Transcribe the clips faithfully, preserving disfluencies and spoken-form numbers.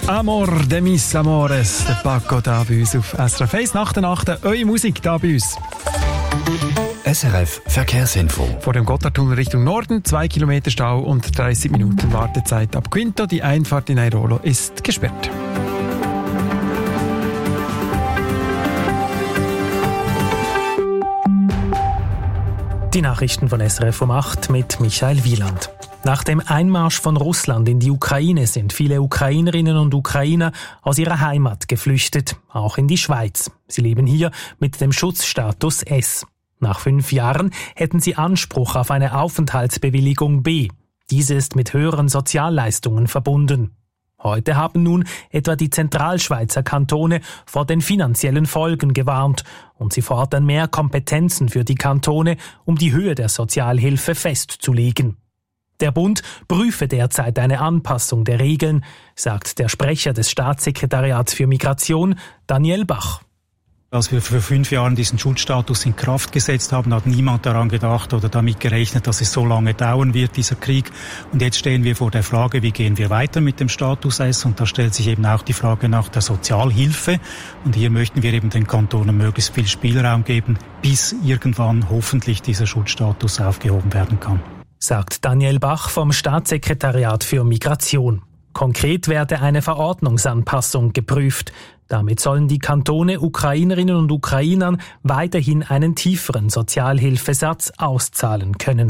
Amor de mis amores, der Paco da bei uns auf S R F eins nach der Nacht. Eure Musik da bei uns. S R F Verkehrsinfo. Vor dem Gotthardtunnel Richtung Norden, zwei Kilometer Stau und dreißig Minuten Wartezeit ab Quinto. Die Einfahrt in Airolo ist gesperrt. Die Nachrichten von S R F um acht mit Michael Wieland. Nach dem Einmarsch von Russland in die Ukraine sind viele Ukrainerinnen und Ukrainer aus ihrer Heimat geflüchtet, auch in die Schweiz. Sie leben hier mit dem Schutzstatus S. Nach fünf Jahren hätten sie Anspruch auf eine Aufenthaltsbewilligung B. Diese ist mit höheren Sozialleistungen verbunden. Heute haben nun etwa die Zentralschweizer Kantone vor den finanziellen Folgen gewarnt und sie fordern mehr Kompetenzen für die Kantone, um die Höhe der Sozialhilfe festzulegen. Der Bund prüfe derzeit eine Anpassung der Regeln, sagt der Sprecher des Staatssekretariats für Migration, Daniel Bach. Als wir vor fünf Jahren diesen Schutzstatus in Kraft gesetzt haben, hat niemand daran gedacht oder damit gerechnet, dass es so lange dauern wird, dieser Krieg. Und jetzt stehen wir vor der Frage, wie gehen wir weiter mit dem Status S? Und da stellt sich eben auch die Frage nach der Sozialhilfe. Und hier möchten wir eben den Kantonen möglichst viel Spielraum geben, bis irgendwann hoffentlich dieser Schutzstatus aufgehoben werden kann. Sagt Daniel Bach vom Staatssekretariat für Migration. Konkret werde eine Verordnungsanpassung geprüft. Damit sollen die Kantone Ukrainerinnen und Ukrainern weiterhin einen tieferen Sozialhilfesatz auszahlen können.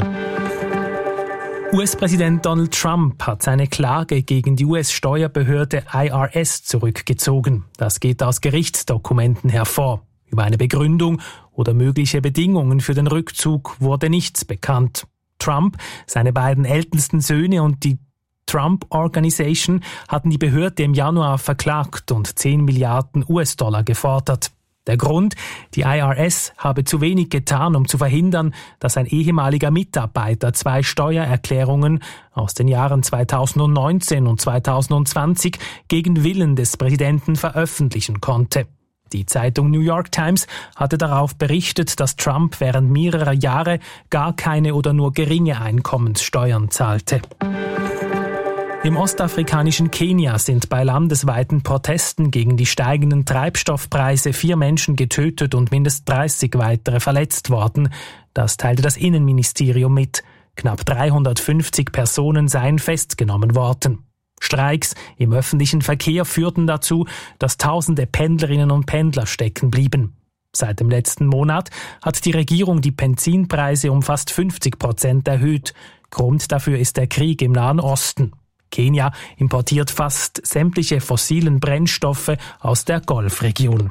U S-Präsident Donald Trump hat seine Klage gegen die U S-Steuerbehörde I R S zurückgezogen. Das geht aus Gerichtsdokumenten hervor. Über eine Begründung oder mögliche Bedingungen für den Rückzug wurde nichts bekannt. Trump, seine beiden ältesten Söhne und die Trump Organization hatten die Behörde im Januar verklagt und zehn Milliarden U S-Dollar gefordert. Der Grund, die I R S habe zu wenig getan, um zu verhindern, dass ein ehemaliger Mitarbeiter zwei Steuererklärungen aus den Jahren zweitausendneunzehn und zweitausendzwanzig gegen Willen des Präsidenten veröffentlichen konnte. Die Zeitung New York Times hatte darauf berichtet, dass Trump während mehrerer Jahre gar keine oder nur geringe Einkommenssteuern zahlte. Im ostafrikanischen Kenia sind bei landesweiten Protesten gegen die steigenden Treibstoffpreise vier Menschen getötet und mindestens dreißig weitere verletzt worden. Das teilte das Innenministerium mit. Knapp dreihundertfünfzig Personen seien festgenommen worden. Streiks im öffentlichen Verkehr führten dazu, dass tausende Pendlerinnen und Pendler stecken blieben. Seit dem letzten Monat hat die Regierung die Benzinpreise um fast fünfzig Prozent erhöht. Grund dafür ist der Krieg im Nahen Osten. Kenia importiert fast sämtliche fossilen Brennstoffe aus der Golfregion.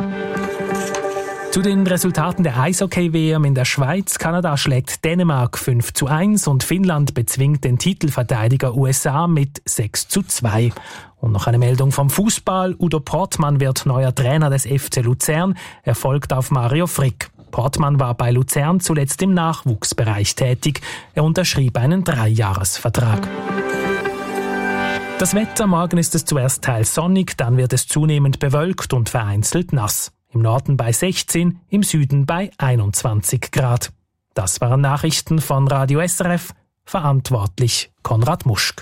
Zu den Resultaten der Eishockey-W M in der Schweiz. Kanada schlägt Dänemark fünf zu eins und Finnland bezwingt den Titelverteidiger U S A mit sechs zu zwei. Und noch eine Meldung vom Fußball. Udo Portmann wird neuer Trainer des F C Luzern. Er folgt auf Mario Frick. Portmann war bei Luzern zuletzt im Nachwuchsbereich tätig. Er unterschrieb einen Dreijahresvertrag. Das Wetter, morgen ist es zuerst teils sonnig, dann wird es zunehmend bewölkt und vereinzelt nass. Im Norden bei sechzehn, im Süden bei einundzwanzig Grad. Das waren Nachrichten von Radio S R F, verantwortlich Konrad Muschk.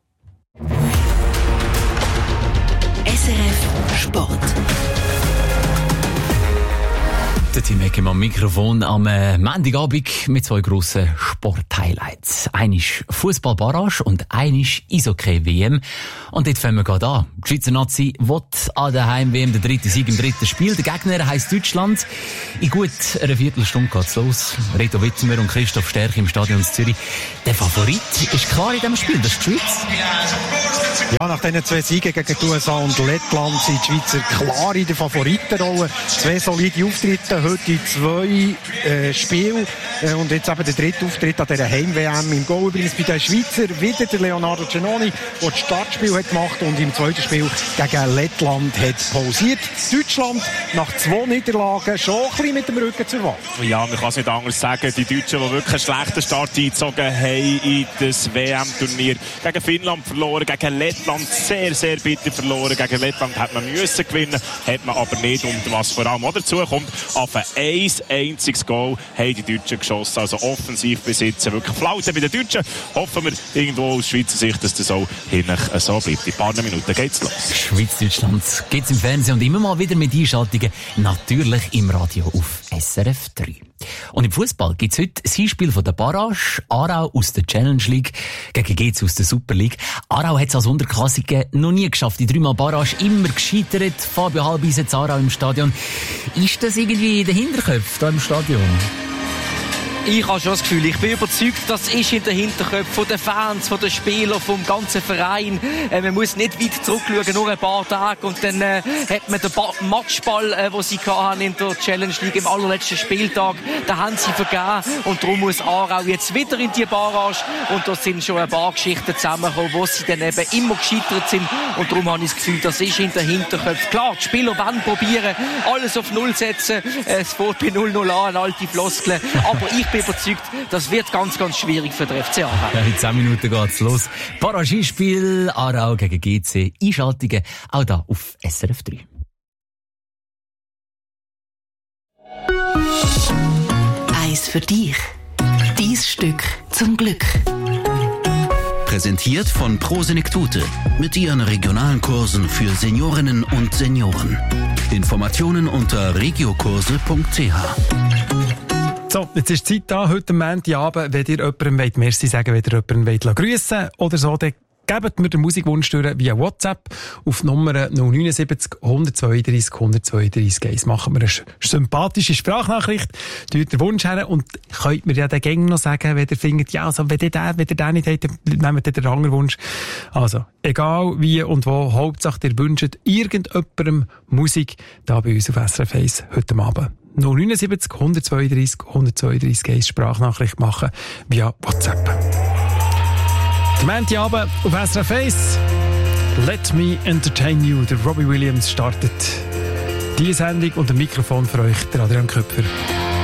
S R F Sport. Der Team Heckem am Mikrofon am äh, Montagabend mit zwei grossen Sport-Highlights. Einer ist Fußball-Barrage und einer ist Eishockey-W M. Und dort fangen wir gerade an. Die Schweizer Nazi will an der Heim-W M den dritten Sieg im dritten Spiel. Der Gegner heisst Deutschland. In gut einer Viertelstunde geht's los. Reto Witzimer und Christoph Stärk im Stadion Zürich. Der Favorit ist klar in diesem Spiel, das ist die Schweiz. Ja, nach diesen zwei Siegen gegen die U S A und Lettland sind die Schweizer klar in der Favoritenrolle. Zwei solide Auftritte, heute zwei äh, Spiele äh, und jetzt eben der dritte Auftritt an dieser Heim-W M. Im Goal übrigens bei den Schweizer wieder der Leonardo Giannoni, der das Startspiel hat gemacht und im zweiten Spiel gegen Lettland hat pausiert. Deutschland nach zwei Niederlagen schon ein bisschen mit dem Rücken zur Wand. Ja, man kann es nicht anders sagen. Die Deutschen, die wirklich einen schlechten Start eingezogen haben in das W M-Turnier. Gegen Finnland verloren, gegen Lettland sehr, sehr bitter verloren. Gegen Lettland hat man müssen gewinnen, hat man aber nicht. Und was vor allem auch dazu kommt, auf schaffen. Ein einziges Goal haben die Deutschen geschossen. Also offensiv besitzen. Wirklich Flaute bei den Deutschen. Hoffen wir irgendwo aus Schweizer Sicht, dass das auch hinten so bleibt. In ein paar Minuten geht's los. Schweiz-Deutschland geht's im Fernsehen und immer mal wieder mit Einschaltungen. Natürlich im Radio auf S R F drei. Und im Fußball gibt's heute das Hinspiel von der Barrage. Aarau aus der Challenge League gegen G Z aus der Super League. Aarau hat es als Unterklassige noch nie geschafft. Die dreimal Barrage immer gescheitert. Fabio Halbis jetzt Aarau im Stadion. Ist das irgendwie in den Hinterköpfen da im Stadion? Ich habe schon das Gefühl, ich bin überzeugt, das ist in den Hinterköpfen von den Fans, von den Spielern, vom ganzen Verein. Äh, man muss nicht weit zurückschauen, nur ein paar Tage. Und dann äh, hat man den ba- Matchball, äh, den sie hatten in der Challenge League im allerletzten Spieltag, den haben sie vergeben. Und darum muss Aarau jetzt wieder in die Barrage. Und da sind schon ein paar Geschichten zusammengekommen, wo sie dann eben immer gescheitert sind. Und darum habe ich das Gefühl, das ist in den Hinterköpfen. Klar, die Spieler wollen probieren, alles auf Null setzen. Äh, es fängt bei null null an, alte Floskeln. Aber ich bin überzeugt, das wird ganz, ganz schwierig für den F C Aarau. Ja, in zehn Minuten geht's los. Barrage-Spiel Aarau gegen G C. Einschaltungen auch da auf S R F drei. Eins für dich. Dies Stück zum Glück. Präsentiert von Pro Senektute mit ihren regionalen Kursen für Seniorinnen und Senioren. Informationen unter regiokurse punkt c h. So, jetzt ist die Zeit da, heute am Montagabend, wenn ihr jemandem wollt, merci sagen, wenn ihr jemanden wollt grüssen wollt oder so, dann gebt mir den Musikwunsch durch via WhatsApp auf die Nummer null neun sieben null, eins zwei drei, eins zwei drei eins. Machen wir eine sympathische Sprachnachricht, tut den Wunsch her und könnt mir ja den Gänger noch sagen, wenn ihr findet, ja, also, wenn ihr den, wenn ihr den nicht habt, dann nehmt ihr den anderen Wunsch. Also, egal wie und wo, Hauptsache ihr wünscht irgendjemandem Musik, da bei uns auf S R F eins heute Abend. null neun sieben null, eins zwei drei, eins zwei drei eins Sprachnachricht machen via WhatsApp. Der Montagabend auf S R F eins. Let Me Entertain You. Der Robbie Williams startet diese Sendung und ein Mikrofon für euch, der Adrian Köpfer.